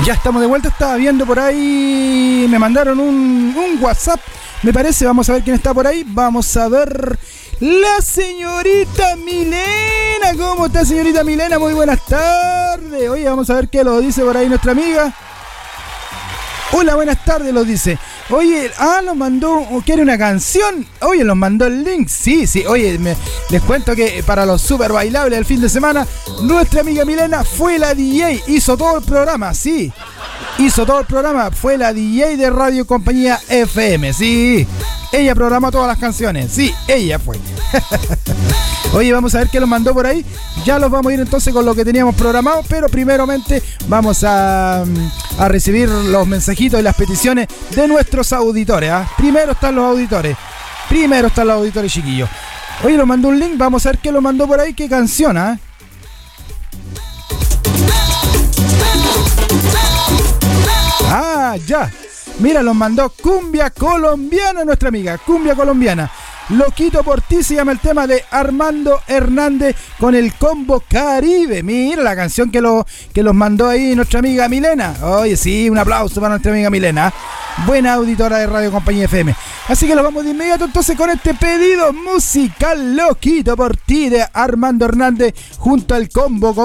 Ya estamos de vuelta, estaba viendo por ahí, me mandaron un WhatsApp, me parece, vamos a ver quién está por ahí, vamos a ver, la señorita Milena, ¿cómo está señorita Milena? Muy buenas tardes, oye, vamos a ver qué lo dice por ahí nuestra amiga. Hola, buenas tardes, lo dice. Oye, nos mandó, ¿quiere una canción? Oye, nos mandó el link. Sí, oye, les cuento que para los super bailables del fin de semana, nuestra amiga Milena fue la DJ, hizo todo el programa, sí. Hizo todo el programa, fue la DJ de Radio Compañía FM, sí. Ella programó todas las canciones, sí, ella fue. Oye, vamos a ver qué nos mandó por ahí. Ya los vamos a ir entonces con lo que teníamos programado, pero primeramente vamos a recibir los mensajitos y las peticiones de nuestros auditores. Primero están los auditores, chiquillos. Oye, nos mandó un link, vamos a ver qué lo mandó por ahí, qué canción, ya. Mira, nos mandó Cumbia Colombiana, nuestra amiga, Cumbia Colombiana. Loquito por ti se llama el tema de Armando Hernández con el combo Caribe. Mira la canción que los mandó ahí nuestra amiga Milena. Oye, sí, un aplauso para nuestra amiga Milena. Buena auditora de Radio Compañía FM. Así que nos vamos de inmediato entonces con este pedido musical, Loquito por ti de Armando Hernández junto al combo